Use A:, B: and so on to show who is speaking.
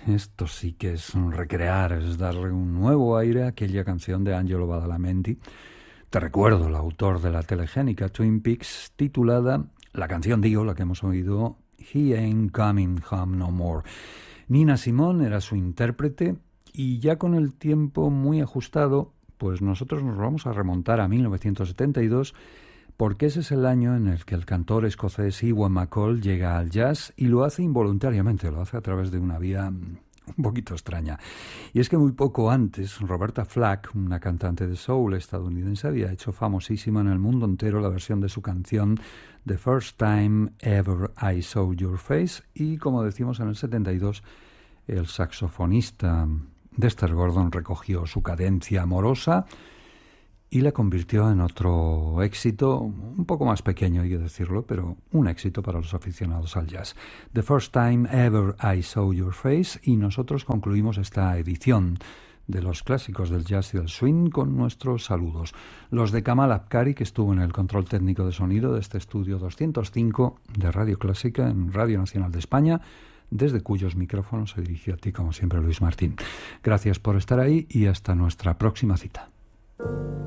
A: esto sí que es recrear, es darle un nuevo aire a aquella canción de Angelo Badalamenti. Te recuerdo, el autor de la telegénica Twin Peaks, titulada, la canción digo, la que hemos oído, He Ain't Coming Home No More. Nina Simone era su intérprete y ya con el tiempo muy ajustado, pues nosotros nos vamos a remontar a 1972, porque ese es el año en el que el cantor escocés Ewan MacColl llega al jazz y lo hace involuntariamente, lo hace a través de una vía un poquito extraña. Y es que muy poco antes, Roberta Flack, una cantante de soul estadounidense, había hecho famosísima en el mundo entero la versión de su canción The First Time Ever I Saw Your Face, y como decimos en el 72, el saxofonista Dexter Gordon recogió su cadencia amorosa y la convirtió en otro éxito, un poco más pequeño hay que decirlo, pero un éxito para los aficionados al jazz. The First Time Ever I Saw Your Face, y nosotros concluimos esta edición de los clásicos del jazz y del swing con nuestros saludos. Los de Kamal Abkari, que estuvo en el control técnico de sonido de este estudio 205 de Radio Clásica en Radio Nacional de España, desde cuyos micrófonos se dirigió a ti, como siempre, Luis Martín. Gracias por estar ahí y hasta nuestra próxima cita.